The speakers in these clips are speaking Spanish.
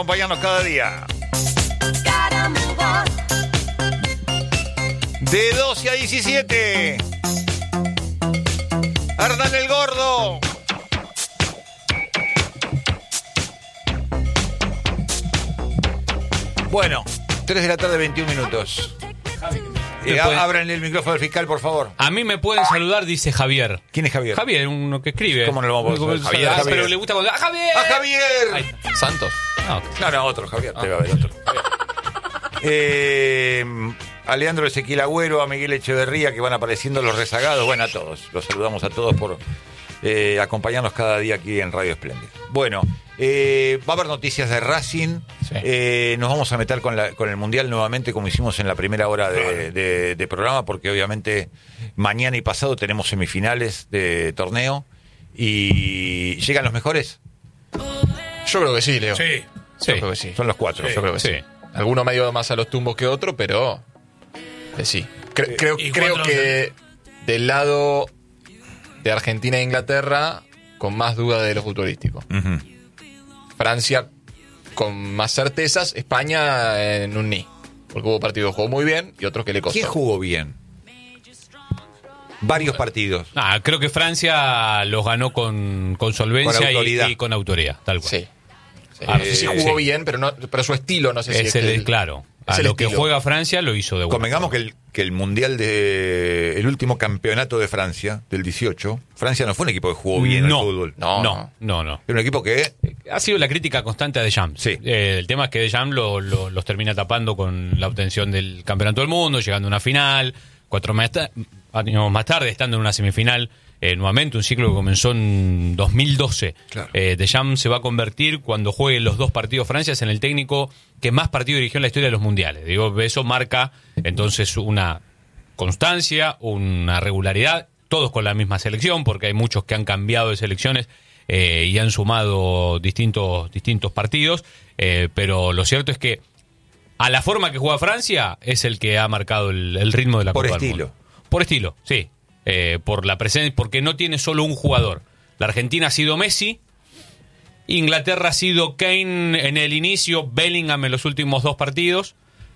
Acompañarnos cada día. De 12 a 17. Hernán el Gordo. Bueno, 3 de la tarde, 21 minutos. Abran el micrófono del fiscal, por favor. A mí me pueden saludar, dice Javier. ¿Quién es Javier? Javier, uno que escribe. ¿Cómo no lo vamos a poder Javier, Javier. pero le gusta cuando... ¡Ah, Javier! ¡A Javier! Ahí. ¿Santos? No, otro Javier. Debe haber otro. A Leandro Ezequiel Agüero, a Miguel Echeverría, que van apareciendo los rezagados. Bueno, a todos. Los saludamos a todos por acompañarnos cada día aquí en Radio Espléndida. Bueno, va a haber noticias de Racing. Sí. Nos vamos a meter con el Mundial nuevamente, como hicimos en la primera hora de programa, porque obviamente mañana y pasado tenemos semifinales de torneo. ¿Y llegan los mejores? Yo creo que sí, Leo. Sí. Yo creo que sí. Son los 4. Yo creo que sí. Alguno medio más a los tumbos que otro, pero sí. Creo que del lado de Argentina e Inglaterra, con más duda de lo futbolístico. Uh-huh. Francia con más certezas, España en un ni. Porque hubo partidos que jugó muy bien y otros que le costó. ¿Quién jugó bien? Varios partidos. Creo que Francia los ganó con solvencia y con autoridad, tal cual. Sí. No sé si jugó bien, pero su estilo no sé si es claro. A lo que juega Francia lo hizo de buena Convengamos que el mundial el último campeonato de Francia, del 18, Francia no fue un equipo que jugó bien al fútbol. No. Era un equipo que... Ha sido la crítica constante a Deschamps. Sí. El tema es que Deschamps los termina tapando con la obtención del campeonato del mundo, llegando a una final, 4 años más tarde, estando en una semifinal. Nuevamente un ciclo que comenzó en 2012. Claro. Deschamps se va a convertir, cuando juegue los 2 partidos Francia, en el técnico que más partidos dirigió en la historia de los mundiales. Digo, eso marca entonces una constancia, una regularidad, todos con la misma selección, porque hay muchos que han cambiado de selecciones y han sumado distintos partidos, pero lo cierto es que a la forma que juega Francia es el que ha marcado el ritmo de la Copa del Mundo. Por estilo, sí. Por la presencia, porque no tiene solo un jugador. La Argentina ha sido Messi, Inglaterra ha sido Kane en el inicio, Bellingham en los últimos 2 partidos.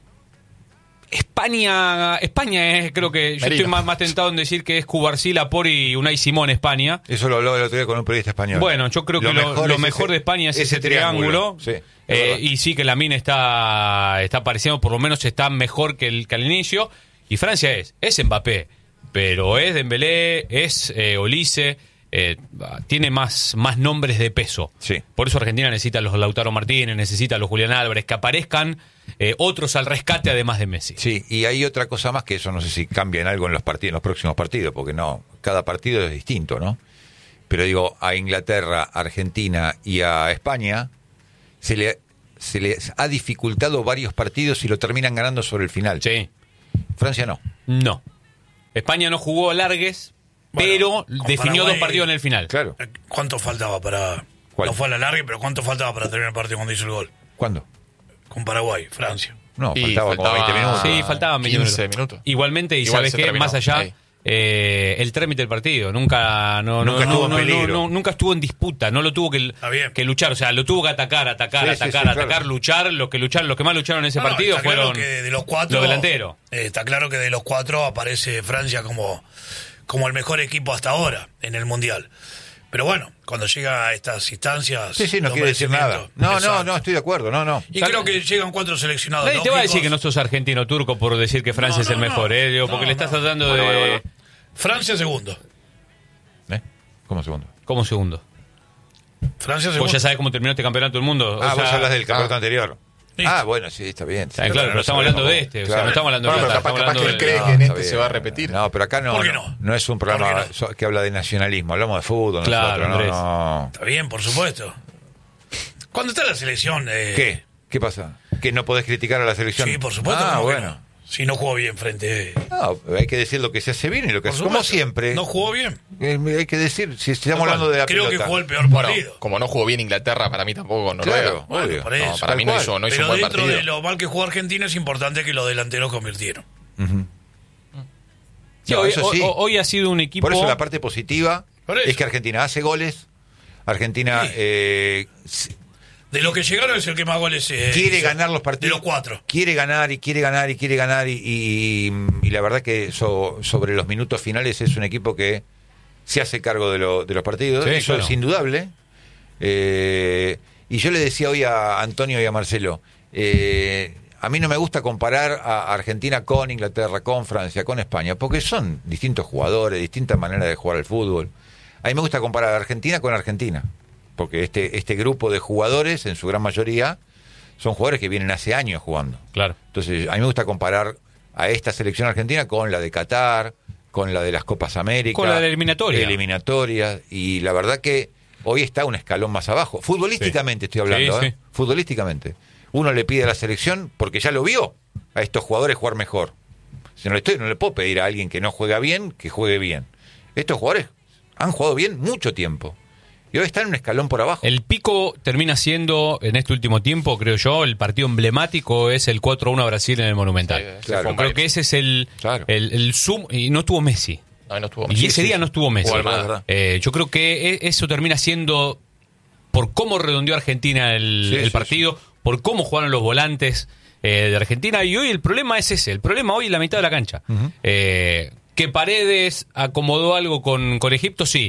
España es, creo que yo estoy más tentado en decir que es Cubarsí, Laporte y Unai Simón España. Eso lo habló el otro día con un periodista español. Bueno, yo creo que lo mejor de España es ese triángulo. Sí, y sí que Lamine está apareciendo, por lo menos está mejor que al inicio. Y Francia es Mbappé, pero es Dembélé, es Olise, tiene más nombres de peso. Sí. Por eso Argentina necesita a los Lautaro Martínez, necesita a los Julián Álvarez, que aparezcan otros al rescate además de Messi. Sí, y hay otra cosa más que eso no sé si cambia en algo en los próximos partidos, porque no, cada partido es distinto, ¿no? Pero digo, a Inglaterra, Argentina y a España se les ha dificultado varios partidos y lo terminan ganando sobre el final. Sí. Francia no. No. España no jugó alargues, pero definió Paraguay, 2 partidos en el final. Claro. ¿Cuánto faltaba para...? ¿Cuál? No fue a la larga, pero ¿cuánto faltaba para terminar el partido cuando hizo el gol? ¿Cuándo? Con Paraguay, Francia. No, faltaba como 20 minutos. Sí, faltaban 15 minutos. Igualmente, y Igual ¿sabes se qué? terminó. Más allá, Ahí. el trámite del partido nunca estuvo en peligro. nunca estuvo en disputa, no lo tuvo que luchar, o sea, lo tuvo que atacar, claro. luchar, los que más lucharon en ese partido está fueron claro que de los 4, los delanteros. Está claro que de los 4 aparece Francia como el mejor equipo hasta ahora en el Mundial. Pero bueno, cuando llega a estas instancias... Sí, no quiere decir nada. No, estoy de acuerdo, no. Y creo que llegan 4 seleccionados. Nadie te va a decir que no sos argentino turco por decir que Francia es el mejor, porque le estás tratando de... Bueno. Francia segundo. ¿Cómo segundo? ¿Cómo segundo? Francia segundo. Vos ya sabés cómo terminó este campeonato del mundo. Vos hablas del campeonato anterior. Listo. Bueno, sí, está bien. Claro, pero estamos hablando de este, o sea, no estamos hablando de pero Qatar, capaz que él cree de... que en está este se bien. va a repetir. No, pero acá ¿Por qué no? no es un programa que habla de nacionalismo, hablamos de fútbol. Claro, nosotros, Andrés. no. Está bien, por supuesto. ¿Cuándo está la selección? ¿Qué? ¿Qué pasa? ¿Que no podés criticar a la selección? Sí, por supuesto. Ah, que bueno. no. Si no jugó bien frente... No, hay que decir lo que se hace bien y lo que Por hace... Como supuesto. siempre. No jugó bien. Hay que decir, si estamos hablando de la Creo pelota. que jugó el peor partido. Bueno, como no jugó bien Inglaterra, para mí tampoco Noruega. Claro, Bueno, obvio. por eso. No, para Tal mí no cual. hizo un Pero buen dentro partido. de lo mal que jugó Argentina es importante que los delanteros convirtieron. Ujú. Sí, No, eso sí. hoy ha sido un equipo... Por eso la parte positiva Por eso. es que Argentina hace goles. Argentina De lo que llegaron es el que más goles quiere hizo, ganar los partidos. de los 4. Quiere ganar y quiere ganar y quiere ganar. Y la verdad que sobre los minutos finales es un equipo que se hace cargo de los partidos. Sí, Eso claro. es indudable. Y yo le decía hoy a Antonio y a Marcelo, a mí no me gusta comparar a Argentina con Inglaterra, con Francia, con España, porque son distintos jugadores, distintas maneras de jugar al fútbol. A mí me gusta comparar a Argentina con Argentina, porque este grupo de jugadores, en su gran mayoría, son jugadores que vienen hace años jugando. Claro. Entonces, a mí me gusta comparar a esta selección argentina con la de Qatar, con la de las Copas América. Con la de la eliminatoria. Eliminatorias, y la verdad que hoy está un escalón más abajo. Futbolísticamente estoy hablando, Sí, sí. Futbolísticamente. Uno le pide a la selección, porque ya lo vio, a estos jugadores jugar mejor. Si no le puedo pedir a alguien que no juega bien, que juegue bien. Estos jugadores han jugado bien mucho tiempo. Y hoy están en un escalón por abajo. El pico termina siendo, en este último tiempo, creo yo, el partido emblemático es el 4-1 a Brasil en el Monumental. Sí, claro. Creo que ese es el zoom, y no estuvo Messi. No estuvo Y ese día no estuvo Messi. Jugó Almada. Yo creo que eso termina siendo, por cómo redondeó Argentina el partido, por cómo jugaron los volantes de Argentina, y hoy el problema es ese, el problema hoy es la mitad de la cancha. Uh-huh. Que Paredes acomodó algo con Egipto, sí.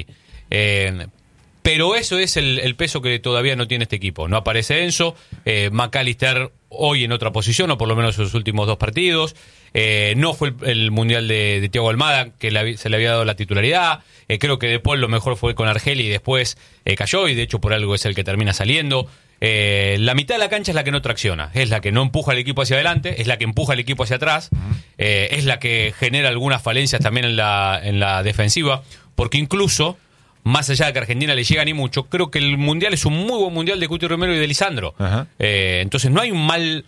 Pero eso es el peso que todavía no tiene este equipo. No aparece Enzo, McAllister hoy en otra posición, o por lo menos en sus últimos 2 partidos. No fue el Mundial de Thiago Almada, que se le había dado la titularidad. Creo que De Paul lo mejor fue con Argel y después cayó, y de hecho por algo es el que termina saliendo. La mitad de la cancha es la que no tracciona, es la que no empuja al equipo hacia adelante, es la que empuja al equipo hacia atrás, es la que genera algunas falencias también en la defensiva, porque incluso, más allá de que a Argentina le llega ni mucho, creo que el Mundial es un muy buen Mundial de Cuti Romero y de Lisandro. Entonces no hay un mal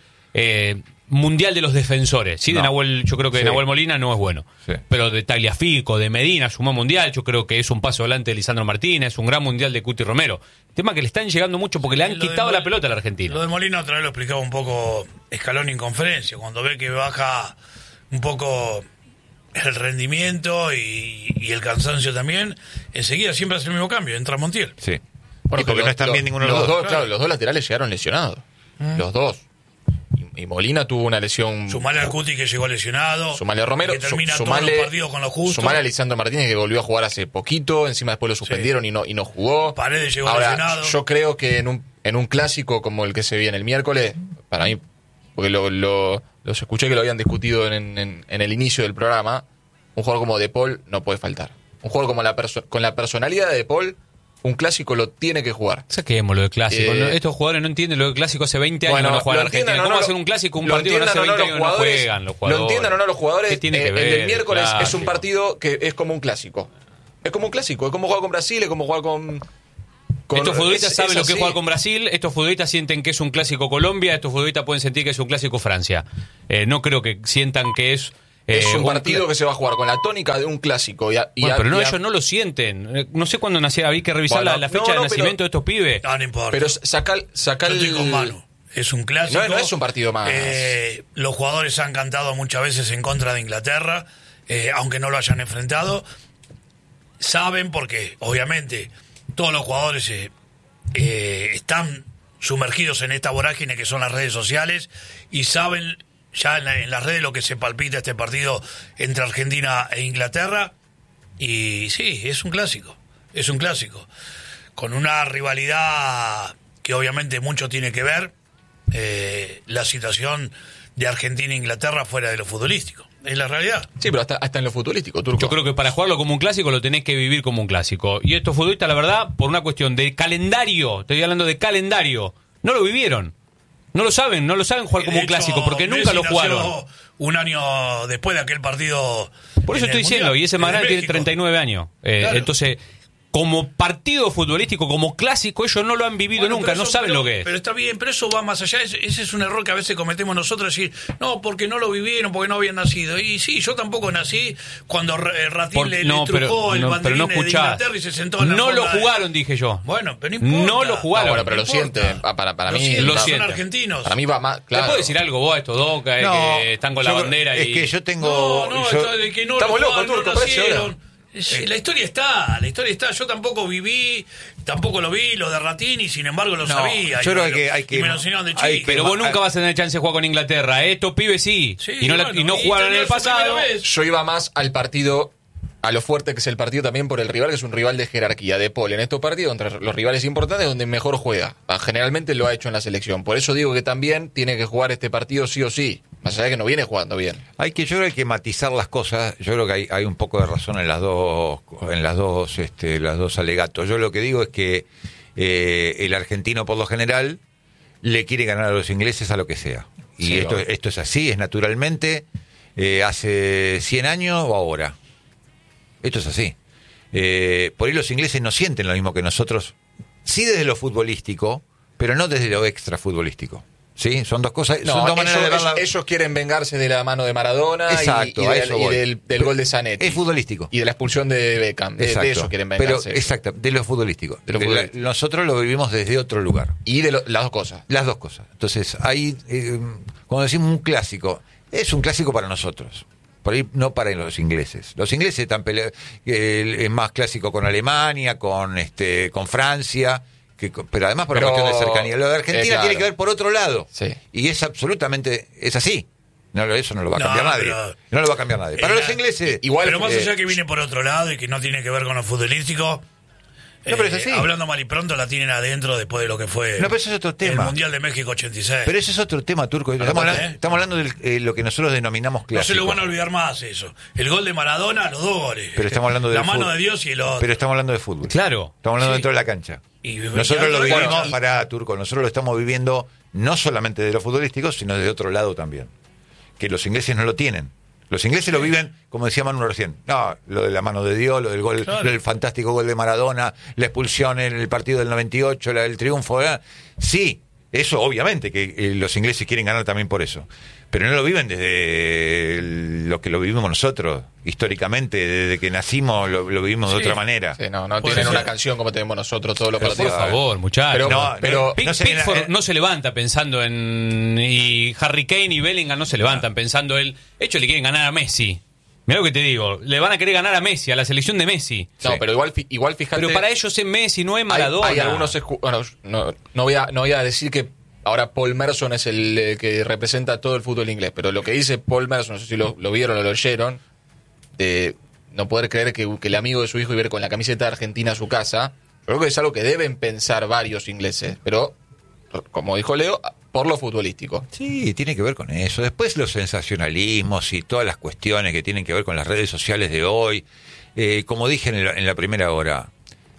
Mundial de los defensores. Sí, No. de Nahuel, yo creo que Sí. de Nahuel Molina no es bueno. Sí. Pero de Tagliafico, de Medina, sumó Mundial, yo creo que es un paso adelante de Lisandro Martínez, un gran Mundial de Cuti Romero. Tema que le están llegando mucho porque le han quitado la pelota a la Argentina. Lo de Molina otra vez lo explicaba un poco Scaloni en conferencia, cuando ve que baja un poco el rendimiento y el cansancio también, enseguida siempre hace el mismo cambio, entra Montiel. Sí. Bueno, Y porque que no están bien ninguno de los dos. Claro, los 2 laterales llegaron lesionados. Los 2. Y Molina tuvo una lesión. Sumale al Cuti que llegó lesionado. Sumale a Romero. Que termina todos los partidos con lo justo. Sumale a Lisandro Martínez, que volvió a jugar hace poquito. Encima después lo suspendieron y no jugó. Paredes llegó Ahora, lesionado. yo creo que en un clásico como el que se viene el miércoles, para mí, porque los escuché que lo habían discutido en el inicio del programa, un jugador como De Paul no puede faltar. Un jugador como con la personalidad de De Paul, un clásico lo tiene que jugar. Saquemos lo de clásico. Estos jugadores no entienden lo de clásico. Hace 20 años Bueno, no juegan lo en Argentina. entiendan o ¿Cómo no hacer lo- un clásico? Un lo partido que hace entiendan o 20 no años los no jugadores, juegan los jugadores. Lo entiendan o no los jugadores, ¿Qué tiene que el ver? del miércoles es un Clásico. partido que es como un clásico. Es como un clásico. Es como jugar con Brasil, es como jugar con Estos futbolistas saben lo que es así. jugar con Brasil, estos futbolistas sienten que es un clásico Colombia, estos futbolistas pueden sentir que es un clásico Francia. No creo que sientan que es... Es un partido que se va a jugar con la tónica de un clásico. Bueno, pero no, ellos no lo sienten. No sé cuándo nació, había que revisar Bueno, la fecha no, de no, nacimiento pero- de estos pibes. No importa. Pero saca Yo estoy con Manu. Es un clásico. No es un partido más. Los jugadores han cantado muchas veces en contra de Inglaterra, aunque no lo hayan enfrentado. Saben porque, obviamente, todos los jugadores están sumergidos en esta vorágine que son las redes sociales y saben ya en las redes lo que se palpita este partido entre Argentina e Inglaterra. Y sí, es un clásico. Es un clásico. Con una rivalidad que obviamente mucho tiene que ver la situación de Argentina e Inglaterra fuera de lo futbolístico. Es la realidad. Sí, pero hasta en lo futbolístico, Turco. Yo creo que para jugarlo como un clásico lo tenés que vivir como un clásico. Y estos futbolistas, la verdad, por una cuestión de calendario, estoy hablando de calendario, no lo vivieron. No lo saben jugar como De un clásico, hecho, porque nunca Messi lo nació jugaron. un año después de aquel partido. Por eso en estoy el diciendo, Mundial, y ese en Magrán tiene México. 39 años. Claro. Entonces, como partido futbolístico, como clásico, ellos no lo han vivido Bueno, nunca, pero no eso- saben pero- lo que es. Pero está bien, pero eso va más allá. Ese es un error que a veces cometemos nosotros, decir, no, porque no lo vivieron, porque no habían nacido. Y sí, yo tampoco nací cuando Ratín le trujó el banderín de Inglaterra y se sentó en la No lo forma de- jugaron, dije yo. Bueno, pero no importa. No lo jugaron. Bueno, pero No lo importa. sienten. Para Lo mí sienten, lo son sienten. argentinos. Para mí va más. ¿Le Claro. puedo decir algo vos a estos dos que están con la bandera es y... que yo tengo... No, yo- esto de que no Estamos lo locos, jugaron, Turco, no parece nacieron. ahora. Sí, la historia está. Yo tampoco lo vi, lo de Ratini, sin embargo lo sabía. Yo creo que hay que... Y me lo enseñaron de chico. Pero vos nunca vas a tener chance de jugar con Inglaterra. Estos pibes sí. Y no jugaron en el pasado. Yo iba más al partido, a lo fuerte que es el partido también por el rival, que es un rival de jerarquía. De Paul en estos partidos, entre los rivales importantes, donde mejor juega. Generalmente lo ha hecho en la selección. Por eso digo que también tiene que jugar este partido sí o sí. Más allá de que no viene jugando bien. Yo creo que hay que matizar las cosas. Yo creo que hay un poco de razón en las dos alegatos. Yo lo que digo es que el argentino, por lo general, le quiere ganar a los ingleses a lo que sea. Y Sí, esto es así, es naturalmente. Hace 100 años o ahora. Esto es así. Por ahí los ingleses no sienten lo mismo que nosotros. Sí desde lo futbolístico, pero no desde lo extra futbolístico. ¿Sí? Son dos cosas, son dos maneras de verla. Ellos quieren vengarse de la mano de Maradona. Exacto, del gol de Zanetti. Es futbolístico. Y de la expulsión de Beckham. De eso quieren vengarse. Pero, exacto, de lo futbolístico. De lo futbolístico. Nosotros lo vivimos desde otro lugar. Y de las dos cosas. Las dos cosas. Entonces, hay, cuando decimos un clásico, es un clásico para nosotros. Por ahí no para los ingleses. Los ingleses están es más clásico con Alemania, con Francia... pero además por una cuestión de cercanía. Lo de Argentina claro. tiene que ver por otro lado. Sí. Y es así. Eso no lo va a cambiar nadie. No lo va a cambiar nadie. Para los ingleses... Pero más allá que viene por otro lado y que no tiene que ver con lo futbolístico... pero es así. Hablando mal y pronto la tienen adentro después de lo que fue pero eso es otro tema. El Mundial de México 86. Pero ese es otro tema, Turco. Estamos hablando de lo que nosotros denominamos clásico. No se lo van a olvidar más eso. El gol de Maradona, los 2 goles. Pero estamos hablando de la mano de Dios y el otro. Pero estamos hablando de fútbol. Claro. Estamos hablando dentro de la cancha. Nosotros lo vivimos, Turco, nosotros lo estamos viviendo no solamente de lo futbolístico, sino de otro lado también. Que los ingleses no lo tienen. Los ingleses lo viven, como decía Manu recién, lo de la mano de Dios, lo del gol, lo del fantástico gol de Maradona, la expulsión en el partido del 98, el triunfo. Sí, eso obviamente que los ingleses quieren ganar también por eso. Pero no lo viven desde lo que lo vivimos nosotros, históricamente, desde que nacimos lo vivimos de otra manera. Sí, no tienen una canción como tenemos nosotros todos los partidos. Por favor, muchachos. Pero Pickford no se levanta pensando y Harry Kane y Bellingham no se levantan pensando le quieren ganar a Messi. Mirá lo que te digo, le van a querer ganar a Messi, a la selección de Messi. No, pero igual fíjate. Pero para ellos es Messi, no es Maradona. Hay algunos, no voy a decir que ahora Paul Merson es el que representa todo el fútbol inglés, pero lo que dice Paul Merson, no sé si lo vieron o lo oyeron, de no poder creer que el amigo de su hijo iba a ir con la camiseta de Argentina a su casa, yo creo que es algo que deben pensar varios ingleses, pero como dijo Leo, por lo futbolístico. Sí, tiene que ver con eso. Después los sensacionalismos y todas las cuestiones que tienen que ver con las redes sociales de hoy. Como dije en la primera hora,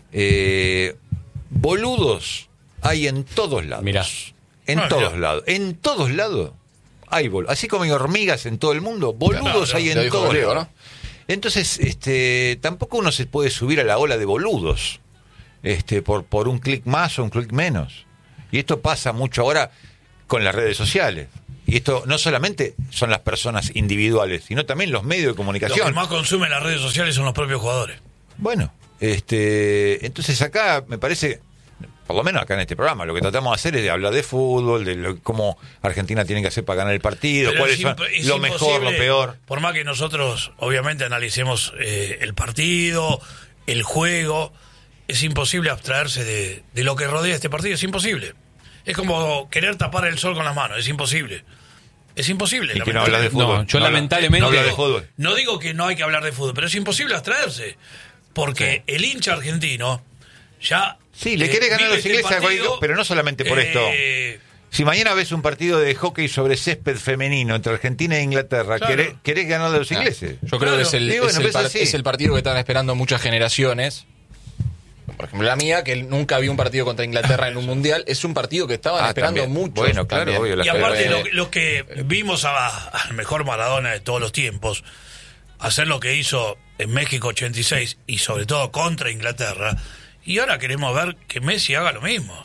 boludos hay en todos lados. Mirá. En todos lados hay boludos. Así como hay hormigas en todo el mundo, boludos hay en todos lados. ¿No? Entonces, tampoco uno se puede subir a la ola de boludos por un clic más o un clic menos. Y esto pasa mucho ahora con las redes sociales. Y esto no solamente son las personas individuales, sino también los medios de comunicación. Los que más consumen las redes sociales son los propios jugadores. Bueno, entonces acá me parece, por lo menos acá en este programa, lo que tratamos de hacer es de hablar de fútbol, de cómo Argentina tiene que hacer para ganar el partido, pero cuáles son lo mejor, lo peor. Por más que nosotros, obviamente, analicemos el partido, el juego, es imposible abstraerse de lo que rodea este partido, es imposible. Es como querer tapar el sol con las manos, es imposible. Es imposible. Y que no habla de fútbol. No, yo lamentablemente... No habla de fútbol. No digo que no hay que hablar de fútbol, pero es imposible abstraerse. Porque el hincha argentino ya... Sí, le quiere ganar a los ingleses, pero no solamente por esto. Si mañana ves un partido de hockey sobre césped femenino entre Argentina e Inglaterra, claro, ¿querés ganarle a los ingleses? Yo creo que es el partido que están esperando muchas generaciones. Por ejemplo, la mía, que nunca vi un partido contra Inglaterra en un mundial, es un partido que estaban esperando mucho. Bueno, claro, obvio. Y aparte, lo que vimos al mejor Maradona de todos los tiempos, hacer lo que hizo en México 86 y sobre todo contra Inglaterra, y ahora queremos ver que Messi haga lo mismo.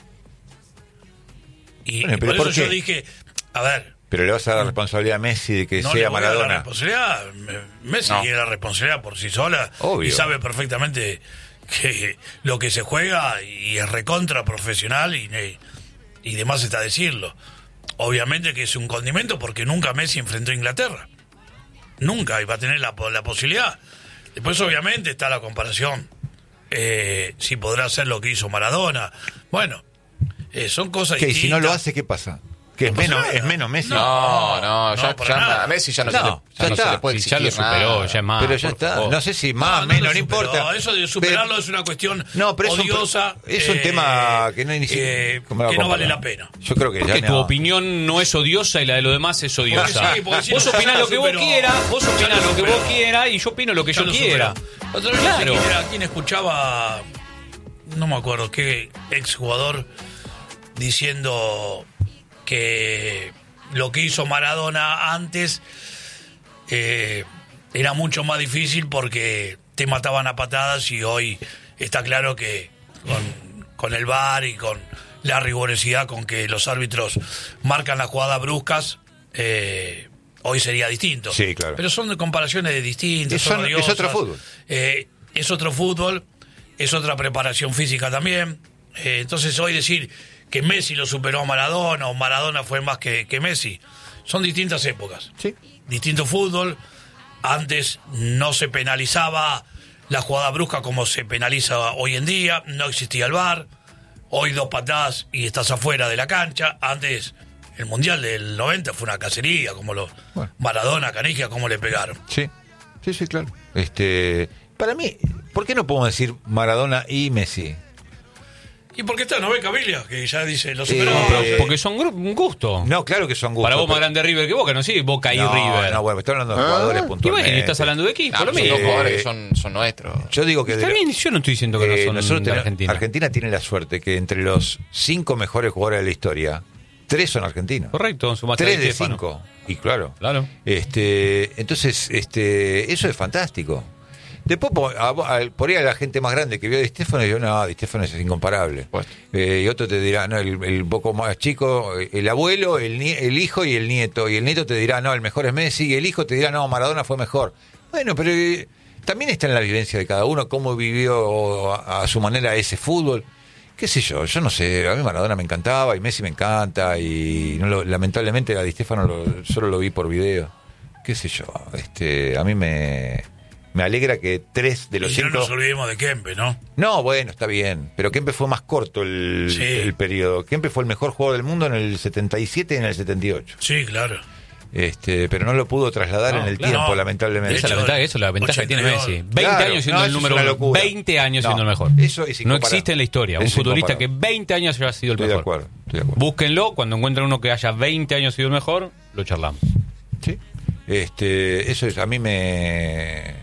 Y por eso yo dije, a ver... Pero le vas a dar la responsabilidad a Messi de que sea Maradona. La responsabilidad. Messi tiene la responsabilidad por sí sola. Obvio. Y sabe perfectamente que lo que se juega y es recontra profesional y demás está decirlo. Obviamente que es un condimento porque nunca Messi enfrentó a Inglaterra. Nunca iba a tener la posibilidad. Después, obviamente, está la comparación. Si podrá hacer lo que hizo Maradona. Bueno, son cosas ¿Qué? distintas. Si no lo hace, ¿qué pasa? ¿Que es menos Messi? No, ya para a Messi ya no, No, se ya está. le puede Si ya lo exigir superó, nada. ya es más. Pero ya por está. favor. No sé si más, No, menos, lo no superó. importa. Eso de superarlo es una cuestión No, pero odiosa. es un tema que no hay ni siquiera. que no vale la pena. Yo creo que Porque ya tu no. opinión no es odiosa y la de los demás es odiosa. Sí, porque si Vos no, ya opinás lo lo que vos superó. quieras, vos Ya opinás lo lo que superó. vos quieras y yo opino lo que Ya yo lo quiera. superó. Otra vez Claro. no sé quién era, quien escuchaba, no me acuerdo qué exjugador diciendo que lo que hizo Maradona antes era mucho más difícil porque te mataban a patadas, y hoy está claro que con el VAR y con la rigurosidad con que los árbitros marcan las jugadas bruscas, hoy sería distinto. Sí, claro. Pero son de comparaciones distintas. Es otro odiosas. fútbol. Es otro fútbol, es otra preparación física también. Entonces hoy decir que Messi lo superó a Maradona o Maradona fue más que Messi, son distintas épocas. Sí. Distinto fútbol. Antes no se penalizaba la jugada brusca como se penaliza hoy en día, no existía el VAR. Hoy 2 patadas y estás afuera de la cancha. Antes, el Mundial del 90 fue una cacería, como los Bueno. Maradona, Canigia, cómo le pegaron. Sí, claro. Para mí, ¿por qué no podemos decir Maradona y Messi? ¿Y por qué está? ¿No ve Cabilia? Que ya dice, lo superó. Porque son un gusto. No, claro que son gustos. Para vos más pero- grande River que Boca, no sí, Boca y River. No, bueno, estoy hablando de jugadores Y puntualmente. bueno, estás hablando de equipo, Ah, lo son mismo. dos jugadores que son nuestros. Yo digo que Está bien, yo no estoy diciendo que no son nosotros de tenemos- Argentina. Argentina tiene la suerte que entre los 5 mejores jugadores de la historia, 3 son argentinos. Correcto, sumaste 3 a de Di Stéfano. 5. Y claro. Claro. Entonces, eso es fantástico. Después, por ahí a la gente más grande que vio a Di Stéfano, digo, no, Di Stéfano es incomparable. Pues. Y otro te dirá, no, el poco más chico, el abuelo, el hijo y el nieto. Y el nieto te dirá, no, el mejor es Messi. Y el hijo te dirá, no, Maradona fue mejor. Bueno, pero también está en la vivencia de cada uno, cómo vivió a su manera ese fútbol. Qué sé yo no sé, a mí Maradona me encantaba y Messi me encanta y lamentablemente a Di Stéfano solo lo vi por video. Qué sé yo, a mí me alegra que 3 de los Y no 5... nos olvidemos de Kempe, ¿no? No, bueno, está bien, pero Kempe fue más corto el periodo. Kempe fue el mejor jugador del mundo en el 77 y en el 78. Sí, claro. Pero no lo pudo trasladar No, en el claro. tiempo, No. lamentablemente. Esa es la ventaja, eso es la ventaja que tiene 82. Messi. 20 Claro, años siendo no, el eso número es una 1. locura. 20 años No, siendo el mejor. eso es no incomparable. existe en la historia un Es futbolista que incomparable. 20 años haya sido el Estoy de mejor. acuerdo, estoy de acuerdo. Búsquenlo, cuando encuentren uno que haya 20 años sido el mejor, lo charlamos. Sí. Eso es, a mí me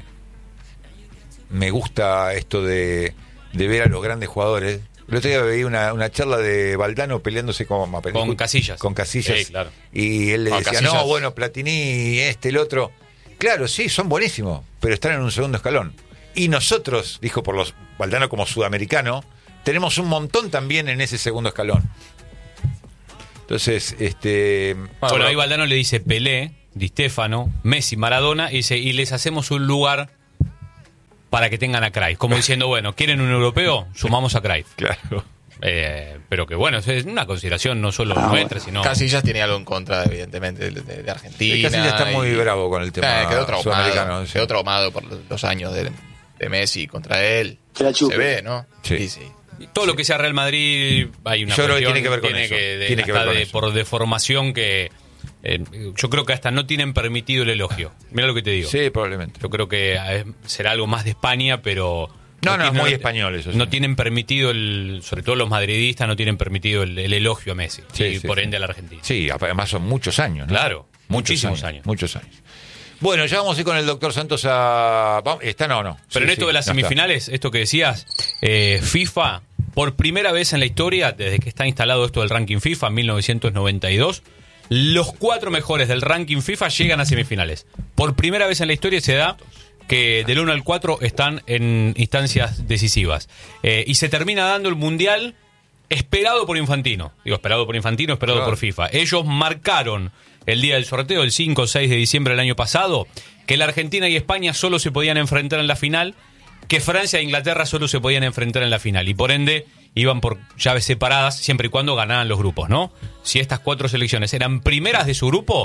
gusta esto de ver a los grandes jugadores. El otro día veía una charla de Valdano peleándose con Casillas. Con Casillas. Sí, claro. Y él le Con decía, Casillas. no, bueno, Platini, el otro. Claro, sí, son buenísimos, pero están en un segundo escalón. Y nosotros, dijo por los Valdano como sudamericano, tenemos un montón también en ese segundo escalón. Entonces, Bueno, ahí Valdano le dice Pelé, Di Stéfano, Messi, Maradona, y dice, y les hacemos un lugar para que tengan a Cruyff. Como diciendo, bueno, ¿quieren un europeo? Sumamos a Cruyff. claro. Pero que bueno, es una consideración no solo nuestra, sino... Casillas tiene algo en contra, evidentemente, de Argentina. Casillas está muy y- bravo con el tema Quedó traumado, sudamericano. Sí. quedó traumado por los años de Messi contra él. Que la chupe. Se ve, ¿no? Sí. Sí. Todo lo que sea Real Madrid, hay una Yo creo que cuestión, tiene que ver con eso. Tiene que ver hasta con eso. por deformación que... yo creo que hasta no tienen permitido el elogio. Mira lo que te digo. Sí, probablemente. Yo creo que será algo más de España, pero... No, es tienen- muy español eso. No sí. tienen permitido, sobre todo los madridistas, no tienen permitido el elogio a Messi. Sí, y sí, por sí. ende a la Argentina. Sí, además son muchos años, ¿no? Claro, muchísimos años. Muchos años. Bueno, ya vamos a ir con el doctor Santos a... ¿Está? No. Pero Sí, en esto sí, de las no está. semifinales, esto que decías, FIFA, por primera vez en la historia, desde que está instalado esto del ranking FIFA, en 1992, los 4 mejores del ranking FIFA llegan a semifinales. Por primera vez en la historia se da que del 1 al 4 están en instancias decisivas. Y se termina dando el Mundial esperado por Infantino. Digo, esperado por Infantino, esperado Claro. por FIFA. Ellos marcaron el día del sorteo, el 5 o 6 de diciembre del año pasado, que la Argentina y España solo se podían enfrentar en la final, que Francia e Inglaterra solo se podían enfrentar en la final. Y por ende iban por llaves separadas siempre y cuando ganaran los grupos, ¿no? Si estas 4 selecciones eran primeras de su grupo,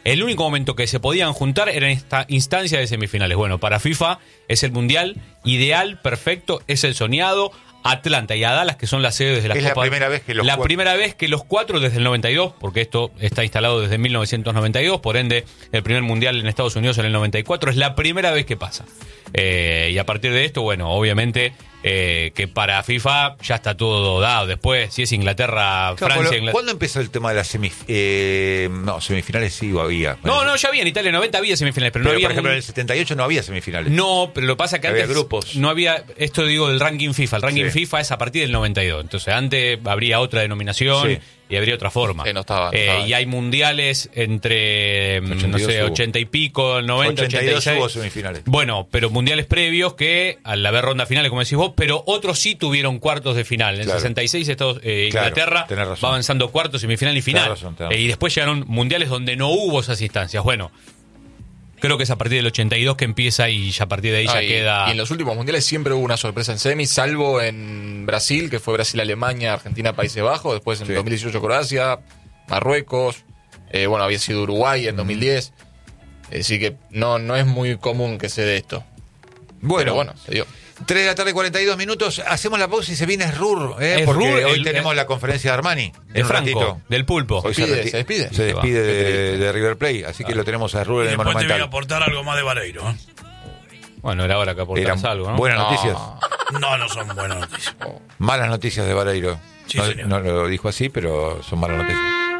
el único momento que se podían juntar era en esta instancia de semifinales. Bueno, para FIFA es el mundial ideal, perfecto, es el soñado. Atlanta y a Dallas, que son las sedes de la Copa. Es la primera vez que primera vez que los cuatro desde el 92, porque esto está instalado desde 1992, por ende el primer mundial en Estados Unidos en el 94, es la primera vez que pasa. Y a partir de esto, bueno, obviamente que para FIFA ya está todo dado. Después, si es Inglaterra, Francia... Inglaterra. ¿Cuándo empezó el tema de las semifinales? Sí, había. No, ya había. En Italia 90 había semifinales, pero no había... Por ejemplo, en el 78 no había semifinales. No, pero lo que pasa es que había antes grupos. No había... Esto digo del ranking FIFA. El ranking FIFA es a partir del 92. Entonces antes habría otra denominación... Sí. Y habría otra forma. No estaba. Y hay mundiales entre, 80 y pico, 90, 82 86. hubo semifinales. Bueno, pero mundiales previos que, al haber ronda finales, como decís vos, pero otros sí tuvieron cuartos de final. En el 66 Inglaterra va avanzando cuartos, semifinal y final. Tenés razón. Y después llegaron mundiales donde no hubo esas instancias. Bueno, creo que es a partir del 82 que empieza y ya a partir de ahí ya queda... Y en los últimos mundiales siempre hubo una sorpresa en semis, salvo en Brasil, que fue Brasil-Alemania, Argentina-Países Bajos, después en 2018 Croacia, Marruecos, había sido Uruguay en 2010. Así que no es muy común que se dé esto. Bueno, se dio. 3 de la tarde, 42 minutos. Hacemos la pausa y se viene Rur, porque Rur, hoy tenemos la conferencia de Armani. De Franco, del Pulpo. Hoy se despide de River Plate, así que lo tenemos a Rur en el Monumental. Después te voy a aportar algo más de Vareiro. Bueno, era hora que aportaras algo, ¿no? Buenas noticias. No son buenas noticias. Malas noticias de Vareiro. Sí, no lo dijo así, pero son malas noticias.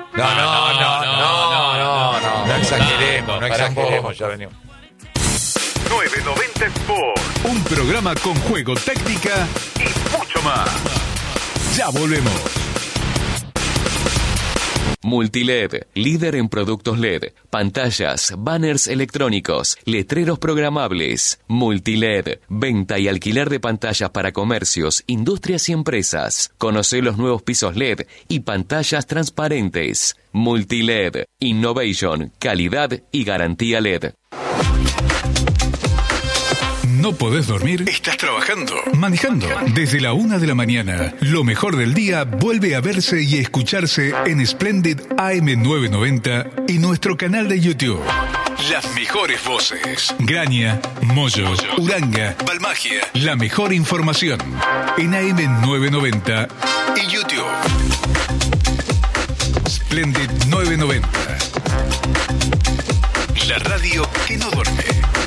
No exageremos, ya venimos. 990 Sport. Un programa con juego, técnica y mucho más. Ya volvemos. Multiled, líder en productos LED, pantallas, banners electrónicos, letreros programables. Multiled, venta y alquiler de pantallas para comercios, industrias y empresas. Conoce los nuevos pisos LED y pantallas transparentes. Multiled, innovation, calidad y garantía LED. ¿No podés dormir? ¿Estás trabajando? ¿Manejando? Desde la 1 de la mañana, lo mejor del día vuelve a verse y escucharse en Splendid AM990 y nuestro canal de YouTube. Las mejores voces. Graña, Moyo, Uranga, Balmagia. La mejor información en AM990 y YouTube. Splendid 990. La radio que no duerme.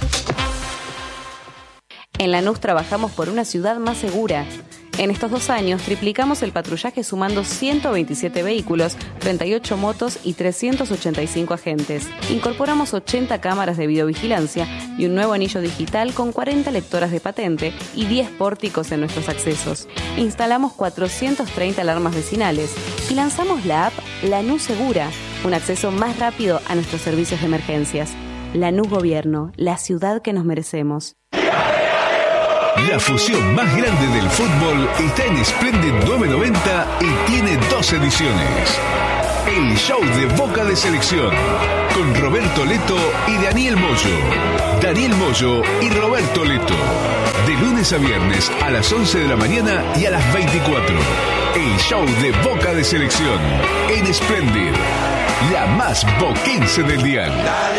En Lanús trabajamos por una ciudad más segura. En estos 2 años triplicamos el patrullaje sumando 127 vehículos, 38 motos y 385 agentes. Incorporamos 80 cámaras de videovigilancia y un nuevo anillo digital con 40 lectoras de patente y 10 pórticos en nuestros accesos. Instalamos 430 alarmas vecinales y lanzamos la app Lanús Segura, un acceso más rápido a nuestros servicios de emergencias. Lanús Gobierno, la ciudad que nos merecemos. La fusión más grande del fútbol está en Splendid 990 y tiene 2 ediciones. El show de Boca de Selección, con Roberto Leto y Daniel Moyo. Daniel Moyo y Roberto Leto. De lunes a viernes a las 11 de la mañana y a las 24. El show de Boca de Selección en Splendid, la más boquense del dial.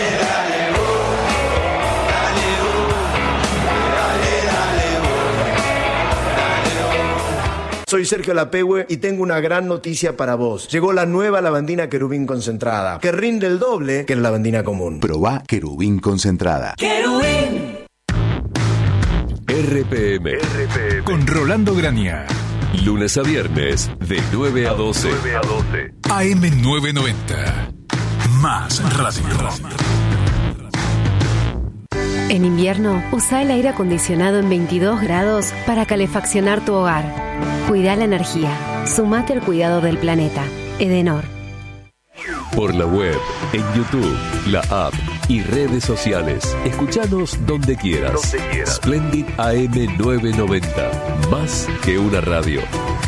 Soy Sergio Lapehue y tengo una gran noticia para vos. Llegó la nueva lavandina Querubín concentrada, que rinde el doble que la lavandina común. Probá Querubín concentrada. ¡Querubín! RPM. Con Rolando Graña. Lunes a viernes, de 9 a 12. AM990. Más radio. En invierno, usa el aire acondicionado en 22 grados para calefaccionar tu hogar. Cuida la energía. Sumate al cuidado del planeta. Edenor. Por la web, en YouTube, la app y redes sociales. Escuchanos donde quieras. Splendid AM990. Más que una radio.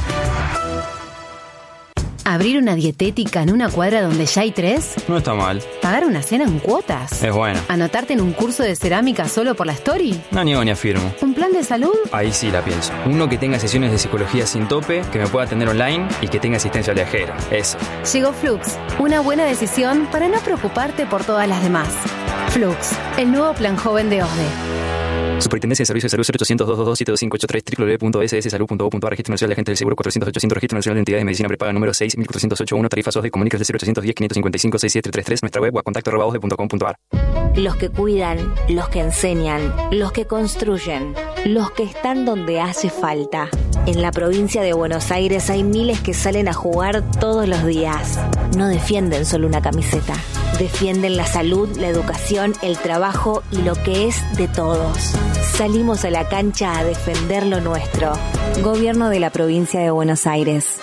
¿Abrir una dietética en una cuadra donde ya hay 3? No está mal. ¿Pagar una cena en cuotas? Es bueno. ¿Anotarte en un curso de cerámica solo por la story? No niego ni afirmo. ¿Un plan plan de salud? Ahí sí la pienso. Uno que tenga sesiones de psicología sin tope, que me pueda atender online y que tenga asistencia viajera. Eso. Llegó Flux, una buena decisión para no preocuparte por todas las demás. Flux, el nuevo plan joven de OSDE. Superintendencia de Servicios de Salud 0800-222-7253 www.sssalud.gov.ar. Registro Nacional de Agentes del Seguro 400-800. Registro Nacional de Entidades de Medicina Prepaga número 6.408.1. Tarifas OSDE. Comunicas de 0810-555-6733. Nuestra web o contacto@osde.com.ar. Los que cuidan, los que enseñan, los que construyen, los que están donde hace falta. En la provincia de Buenos Aires hay miles que salen a jugar todos los días. No defienden solo una camiseta. Defienden la salud, la educación, el trabajo y lo que es de todos. Salimos a la cancha a defender lo nuestro. Gobierno de la provincia de Buenos Aires.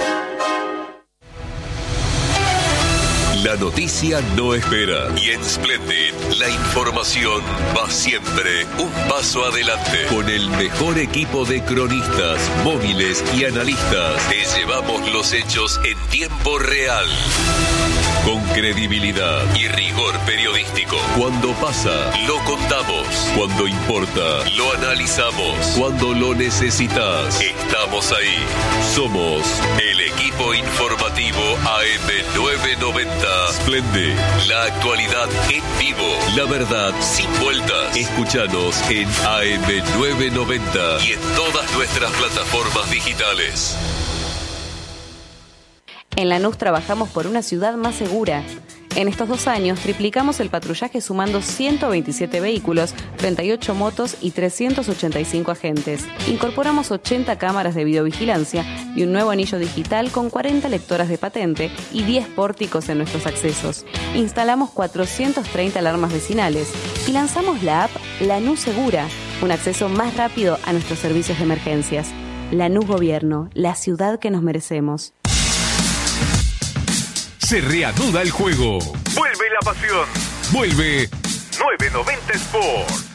La noticia no espera y en Splendid la información va siempre un paso adelante. Con el mejor equipo de cronistas, móviles y analistas, te llevamos los hechos en tiempo real. Con credibilidad y rigor periodístico. Cuando pasa, lo contamos. Cuando importa, lo analizamos. Cuando lo necesitas, estamos ahí. Somos el equipo informativo AM990. Splendid, la actualidad en vivo. La verdad sin vueltas. Escúchanos en AM990 y en todas nuestras plataformas digitales. En Lanús trabajamos por una ciudad más segura. En estos 2 años triplicamos el patrullaje sumando 127 vehículos, 38 motos y 385 agentes. Incorporamos 80 cámaras de videovigilancia y un nuevo anillo digital con 40 lectoras de patente y 10 pórticos en nuestros accesos. Instalamos 430 alarmas vecinales y lanzamos la app Lanús Segura, un acceso más rápido a nuestros servicios de emergencias. Lanús Gobierno, la ciudad que nos merecemos. Se reanuda el juego. Vuelve la pasión. Vuelve 990 Sport.